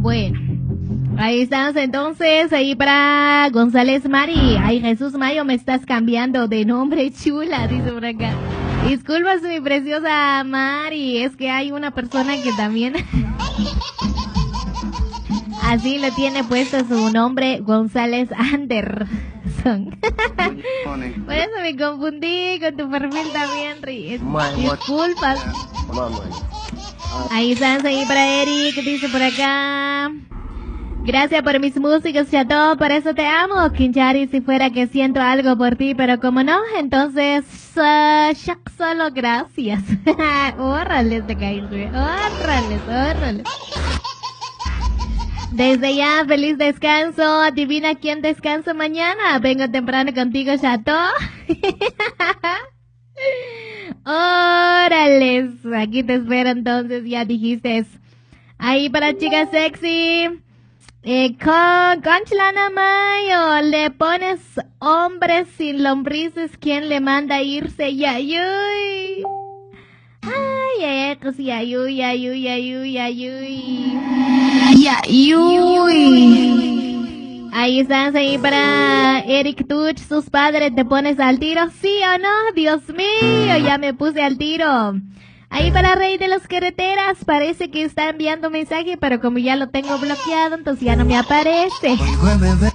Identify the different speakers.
Speaker 1: Bueno, ahí estamos entonces, ahí para González Mari. Ay, Jesús Mayo, me estás cambiando de nombre, chula, dice por acá. Disculpas, mi preciosa Mari, es que hay una persona que también así le tiene puesto su nombre, González Anderson. Por eso me confundí con tu perfil también, disculpas. Ahí estás, ahí para Eric, dice por acá. Gracias por mis músicos, chato, por eso te amo, Kinchari, si fuera que siento algo por ti, pero como no, entonces, solo gracias. Órale, te caí, órale. Desde ya, feliz descanso, adivina quién descansa mañana, vengo temprano contigo, chato. Órale, aquí te espero entonces, ya dijiste. Ahí para chicas sexy. Con Chilana Mayo, le pones hombres sin lombrices, ¿quién le manda a irse? Yayuy. Ay, così, yayuy. Ahí estás, ahí para Eric Tuch, sus padres, ¿te pones al tiro? ¿Sí o no? Dios mío, ya me puse al tiro. Ahí para Rey de las Carreteras, parece que está enviando mensaje, pero como ya lo tengo bloqueado, entonces ya no me aparece.